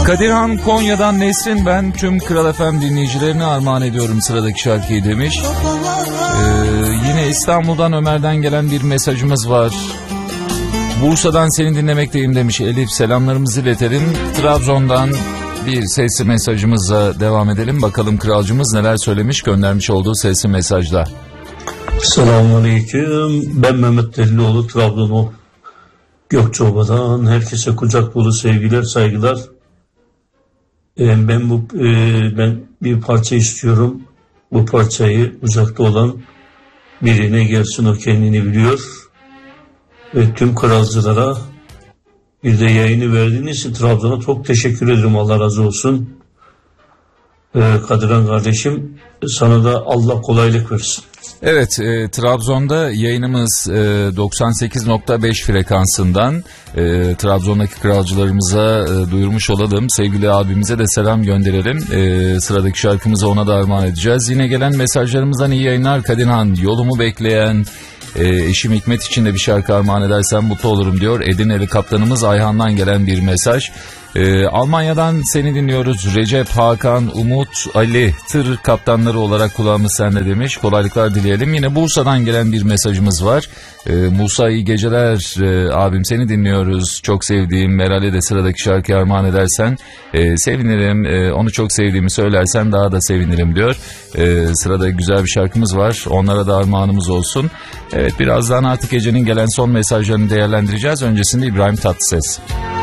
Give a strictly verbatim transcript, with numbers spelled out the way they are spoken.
Kadirhan Konya'dan Nesrin, ben tüm Kral F M dinleyicilerine armağan ediyorum sıradaki şarkıyı demiş. Ee, yine İstanbul'dan Ömer'den gelen bir mesajımız var. Bursa'dan seni dinlemekteyim demiş Elif, selamlarımızı iletelim. Trabzon'dan bir sesli mesajımızla devam edelim. Bakalım kralcımız neler söylemiş göndermiş olduğu sesli mesajda. Selamünaleyküm. Ben Mehmet Delilioğlu, Trabzon Gökçeova'dan. Herkese kucak dolu sevgiler, saygılar. Ee, ben bu e, ben bir parça istiyorum. Bu parçayı uzakta olan birine gelsin, o kendini biliyor. Ve tüm kralcılara, bir de yayını verdiğiniz için Trabzon'a çok teşekkür ederim. Allah razı olsun. Ee, Kadirhan kardeşim, sana da Allah kolaylık versin. Evet, e, Trabzon'da yayınımız e, doksan sekiz nokta beş frekansından e, Trabzon'daki kralcılarımıza e, duyurmuş olalım. Sevgili abimize de selam gönderelim. E, sıradaki şarkımızı ona da armağan edeceğiz. Yine gelen mesajlarımızdan iyi yayınlar Kadirhan. Yolumu bekleyen e, eşim Hikmet için de bir şarkı armağan edersen mutlu olurum diyor. Edirneli kaptanımız Ayhan'dan gelen bir mesaj. Ee, Almanya'dan seni dinliyoruz. Recep, Hakan, Umut, Ali tır kaptanları olarak kulağımız sende demiş. Kolaylıklar dileyelim. Yine Bursa'dan gelen bir mesajımız var. Ee, Musa iyi geceler ee, abim, seni dinliyoruz. Çok sevdiğim Meral'e de sıradaki şarkıyı armağan edersen e, sevinirim. E, onu çok sevdiğimi söylersen daha da sevinirim diyor. E, sırada güzel bir şarkımız var. Onlara da armağanımız olsun. Evet, birazdan artık gecenin gelen son mesajlarını değerlendireceğiz. Öncesinde İbrahim Tatlıses.